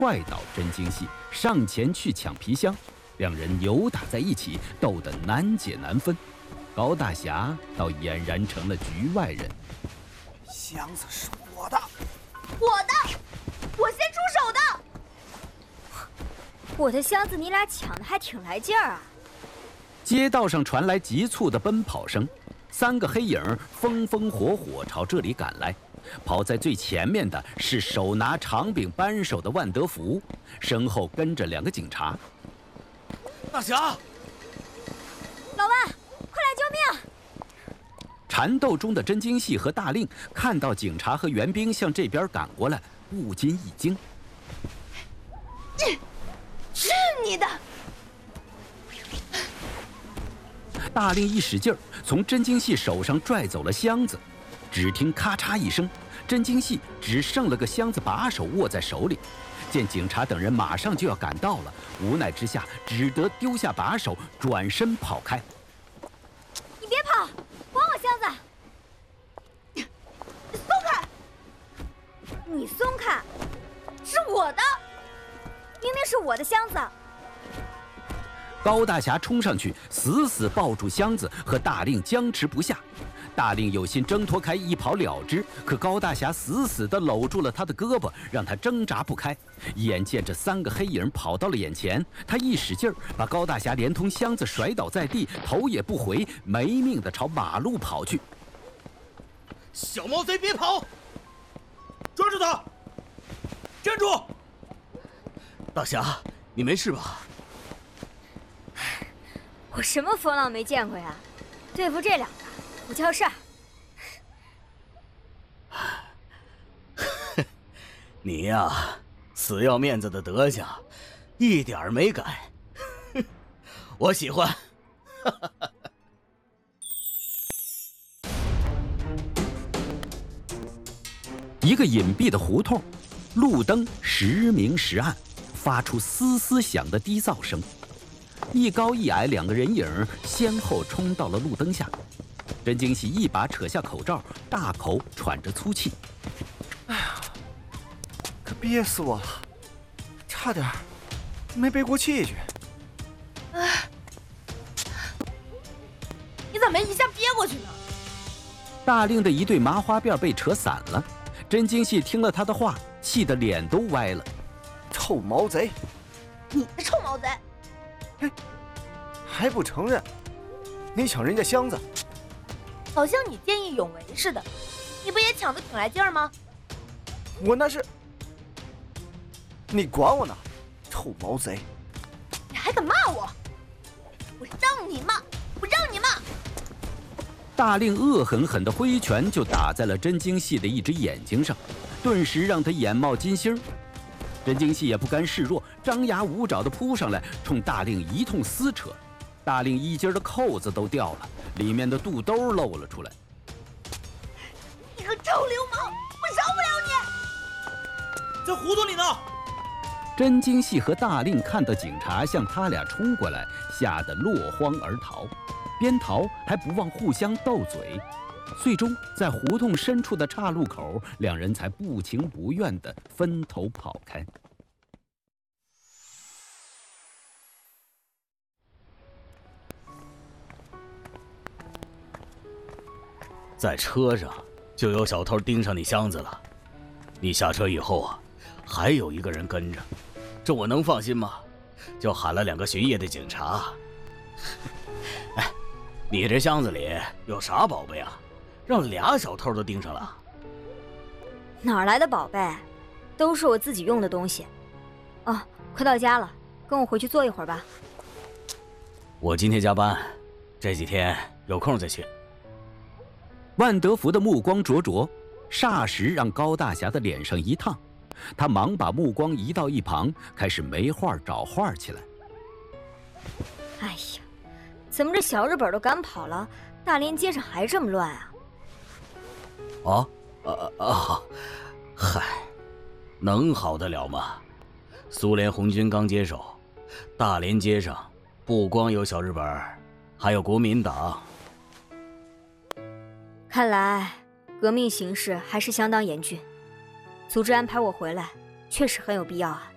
踹倒真经系，上前去抢皮箱，两人扭打在一起，斗得难解难分。高大侠倒俨然成了局外人。 箱子是我的， 我先出手的。我的箱子你俩抢的还挺来劲儿啊！ 街道上传来急促的奔跑声，3个黑影风风火火朝这里赶来。跑在最前面的是手拿长柄扳手的万德福，身后跟着2个警察。 大侠， 老万，快来救命！ 缠斗中的真经系和大令看到警察和援兵向这边赶过来，不禁一惊。 是你的！ 大令一使劲儿，从真经系手上拽走了箱子，只听咔嚓一声，真经系只剩了个箱子把手握在手里。见警察等人马上就要赶到了，无奈之下只得丢下把手，转身跑开。 你别跑，还我箱子！松开！你松开！是我的，明明是我的箱子。 高大侠冲上去，死死抱住箱子，和大令僵持不下。大令有心挣脱开一跑了之，可高大侠死死地搂住了他的胳膊，让他挣扎不开。眼见这3个黑影跑到了眼前，他一使劲儿，把高大侠连同箱子甩倒在地，头也不回，没命地朝马路跑去。 小毛贼，别跑！抓住他！站住！大侠，你没事吧？ 我什么风浪没见过呀？对付这2个不叫事儿。 你呀，死要面子的德行，一点儿没改。我喜欢。 一个隐蔽的胡同，路灯时明时暗，发出嘶嘶响的低噪声。一高一矮2个人影先后冲到了路灯下。真经系一把扯下口罩，大口喘着粗气。 哎呀，可憋死我了，差点没背过气去。 你怎么一下憋过去呢？ 大令的一对麻花辫被扯散了，真经系听了他的话，气得脸都歪了。 臭毛贼！ 你个臭毛贼！ 嘿，还不承认？你抢人家箱子， 好像你见义勇为似的，你不也抢得挺来劲儿吗？ 我那是……你管我呢，臭毛贼！ 你还敢骂我？我让你骂，我让你骂！ 大令恶狠狠地挥拳就打在了真经系的一只眼睛上，顿时让他眼冒金星。真经系也不甘示弱，张牙舞爪地扑上来，冲大令一通撕扯。大令衣襟的扣子都掉了，里面的肚兜露了出来。 你个臭流氓，我饶不了你！ 在胡同里呢。 真经系和大令看到警察向他俩冲过来，吓得落荒而逃，边逃还不忘互相斗嘴。最终在胡同深处的岔路口，两人才不情不愿地分头跑开。 在车上就有小偷盯上你箱子了，你下车以后啊，还有一个人跟着，这我能放心吗？就喊了2个巡夜的警察。哎，你这箱子里有啥宝贝啊？让2小偷都盯上了。 哪来的宝贝？都是我自己用的东西。哦，快到家了，跟我回去坐一会儿吧。 我今天加班，这几天有空再去。 万德福的目光灼灼，霎时让高大侠的脸上一烫，他忙把目光移到一旁，开始没话找话起来。 哎呀，怎么这小日本都赶跑了，大连街上还这么乱啊？ 嗨，能好得了吗？苏联红军刚接手，大连街上不光有小日本，还有国民党。 看来革命形势还是相当严峻，组织安排我回来，确实很有必要啊。